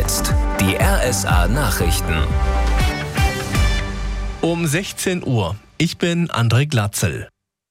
jetzt die RSA Nachrichten. Um 16 Uhr. Ich bin André Glatzel.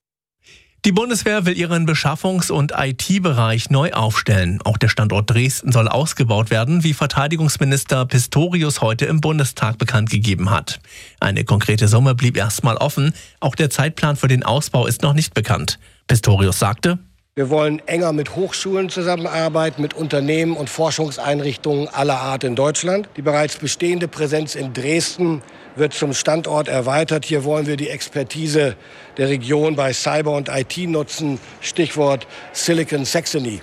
Die Bundeswehr will ihren Beschaffungs- und IT-Bereich neu aufstellen. Auch der Standort Dresden soll ausgebaut werden, wie Verteidigungsminister Pistorius heute im Bundestag bekannt gegeben hat. Eine konkrete Summe blieb erstmal offen. Auch der Zeitplan für den Ausbau ist noch nicht bekannt. Pistorius sagte: Wir wollen enger mit Hochschulen zusammenarbeiten, mit Unternehmen und Forschungseinrichtungen aller Art in Deutschland. Die bereits bestehende Präsenz in Dresden wird zum Standort erweitert. Hier wollen wir die Expertise der Region bei Cyber und IT nutzen. Stichwort Silicon Saxony.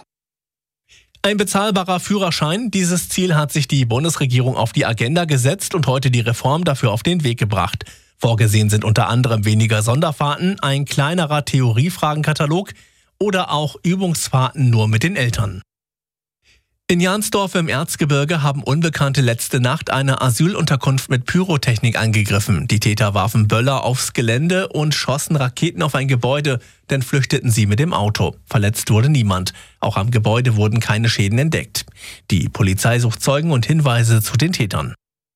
Ein bezahlbarer Führerschein. Dieses Ziel hat sich die Bundesregierung auf die Agenda gesetzt und heute die Reform dafür auf den Weg gebracht. Vorgesehen sind unter anderem weniger Sonderfahrten, ein kleinerer Theoriefragenkatalog oder auch Übungsfahrten nur mit den Eltern. In Jansdorf im Erzgebirge haben Unbekannte letzte Nacht eine Asylunterkunft mit Pyrotechnik angegriffen. Die Täter warfen Böller aufs Gelände und schossen Raketen auf ein Gebäude, dann flüchteten sie mit dem Auto. Verletzt wurde niemand. Auch am Gebäude wurden keine Schäden entdeckt. Die Polizei sucht Zeugen und Hinweise zu den Tätern.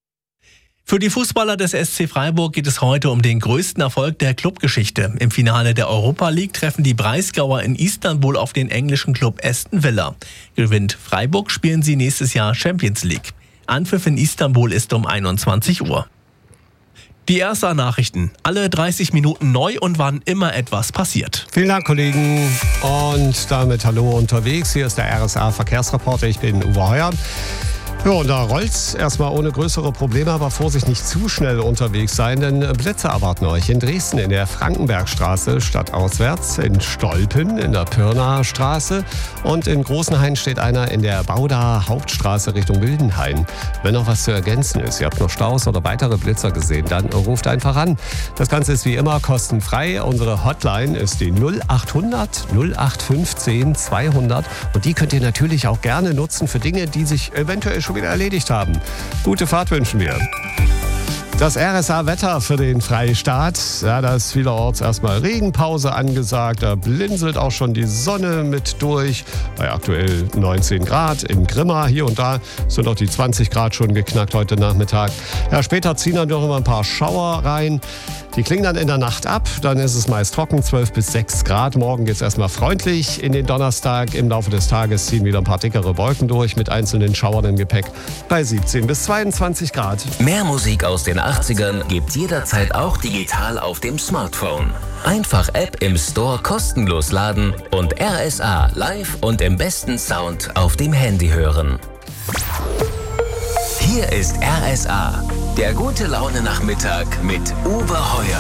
Für die Fußballer des SC Freiburg geht es heute um den größten Erfolg der Clubgeschichte. Im Finale der Europa League treffen die Breisgauer in Istanbul auf den englischen Club Aston Villa. Gewinnt Freiburg, spielen sie nächstes Jahr Champions League. Anpfiff in Istanbul ist um 21 Uhr. Die RSA Nachrichten. Alle 30 Minuten neu und wann immer etwas passiert. Vielen Dank, Kollegen. Und damit hallo unterwegs. Hier ist der RSA Verkehrsreporter. Ich bin Uwe Heuer. Ja, und da rollt's erstmal ohne größere Probleme, aber Vorsicht, nicht zu schnell unterwegs sein, denn Blitze erwarten euch in Dresden in der Frankenbergstraße stadtauswärts, in Stolpen in der Pirnaer Straße und in Großenhain steht einer in der Baudaer Hauptstraße Richtung Wildenhain. Wenn noch was zu ergänzen ist, ihr habt noch Staus oder weitere Blitzer gesehen, dann ruft einfach an. Das Ganze ist wie immer kostenfrei. Unsere Hotline ist die 0800 0815 200 und die könnt ihr natürlich auch gerne nutzen für Dinge, die sich eventuell schon wieder erledigt haben. Gute Fahrt wünschen wir. Das RSA-Wetter für den Freistaat. Ja, da ist vielerorts erstmal Regenpause angesagt. Da blinzelt auch schon die Sonne mit durch. Bei aktuell 19 Grad in Grimma. Hier und da sind auch die 20 Grad schon geknackt heute Nachmittag. Ja, später ziehen dann noch immer ein paar Schauer rein. Die klingen dann in der Nacht ab. Dann ist es meist trocken, 12 bis 6 Grad. Morgen geht es erstmal freundlich in den Donnerstag. Im Laufe des Tages ziehen wieder ein paar dickere Wolken durch mit einzelnen Schauern im Gepäck bei 17 bis 22 Grad. Mehr Musik aus den 80ern gibt's jederzeit auch digital auf dem Smartphone. Einfach App im Store kostenlos laden und RSA live und im besten Sound auf dem Handy hören. Hier ist RSA, der Gute-Laune-Nachmittag mit Uwe Heuer.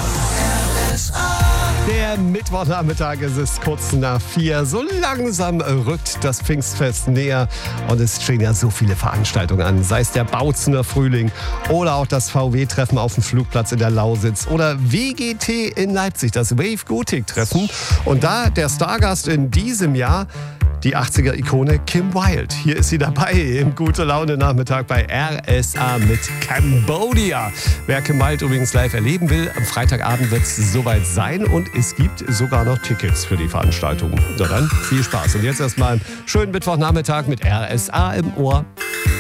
Der Mittwochnachmittag, es ist kurz nach 4. So langsam rückt das Pfingstfest näher und es stehen ja so viele Veranstaltungen an. Sei es der Bautzener Frühling oder auch das VW-Treffen auf dem Flugplatz in der Lausitz oder WGT in Leipzig, das Wave Gothic Treffen. Und da der Stargast in diesem Jahr, die 80er-Ikone Kim Wilde. Hier ist sie dabei im Gute-Laune-Nachmittag bei RSA mit Cambodia. Wer Kim Wilde übrigens live erleben will, am Freitagabend wird es soweit sein und es gibt sogar noch Tickets für die Veranstaltung. So, dann viel Spaß. Und jetzt erstmal einen schönen Mittwochnachmittag mit RSA im Ohr.